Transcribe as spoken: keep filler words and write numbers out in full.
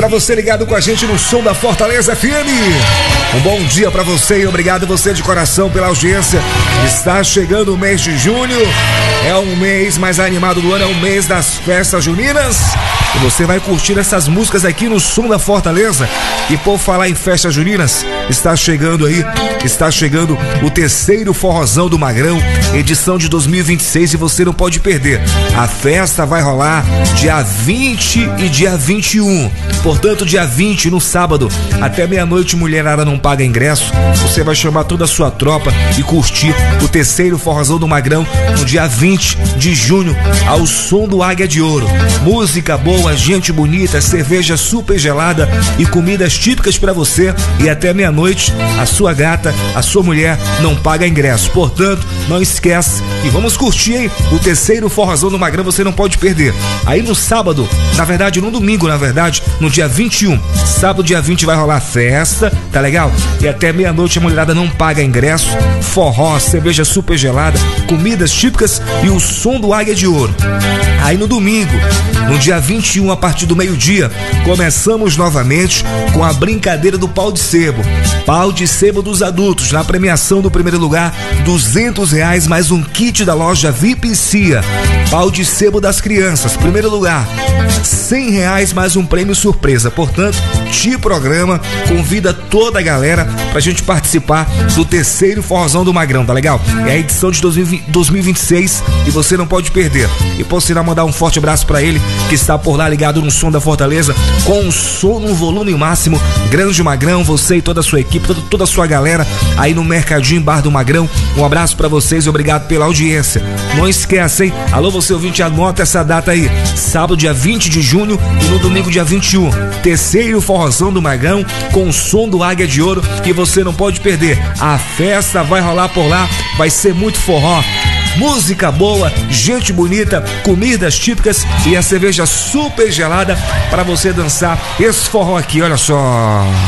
pra você ligado com a gente no som da Fortaleza F M. Um bom dia pra você e obrigado você de coração pela audiência. Está chegando o mês de junho, é um mês mais animado do ano, é o mês das festas juninas. E você vai curtir essas músicas aqui no som da Fortaleza. E por falar em festas juninas, está chegando aí, está chegando o terceiro Forrozão do Magrão, edição de dois mil e vinte e seis, e você não pode perder. A festa vai rolar dia vinte e dia vinte e um. Portanto, dia vinte, no sábado, até meia-noite, mulherada não paga ingresso. Você vai chamar toda a sua tropa e curtir o terceiro Forrozão do Magrão no dia vinte de junho, ao som do Águia de Ouro. Música boa, gente bonita, cerveja super gelada e comidas típicas pra você, e até meia-noite a sua gata, a sua mulher não paga ingresso. Portanto, não esquece e vamos curtir, hein? O terceiro Forrozão do Magrão você não pode perder. Aí no sábado, na verdade no domingo, na verdade, no dia vinte e um, sábado dia vinte vai rolar festa, tá legal? E até meia-noite a mulherada não paga ingresso, forró, cerveja super gelada, comidas típicas e o som do Águia de Ouro. Aí no domingo, no dia vinte e um, a partir do meio-dia, começamos novamente com a brincadeira do pau de sebo. Pau de sebo dos adultos, na premiação do primeiro lugar, duzentos reais mais um kit da loja V I P Cia. Pau de sebo das crianças, primeiro lugar, cem reais mais um prêmio surpresa. Portanto, te programa, convida toda a galera pra gente participar do terceiro Forrozão do Magrão, tá legal? É a edição de dois mil e vinte e seis e você não pode perder. E por sinal, mandar um forte abraço pra ele que está por lá ligado no som da Fortaleza, com o som no volume máximo. Grande Magrão, você e toda a sua equipe, toda, toda a sua galera aí no Mercadinho Bar do Magrão. Um abraço pra vocês e obrigado pela audiência. Não esquece, hein? Alô, você ouvinte, anota essa data aí. Sábado, dia vinte de junho e no domingo, dia vinte e um. Terceiro Forrozão do Magrão com o som do Águia de Ouro que você não pode perder. A festa vai rolar por lá, vai ser muito forró. Música boa, gente bonita, comidas típicas e a cerveja super gelada para você dançar esse forró aqui, olha só.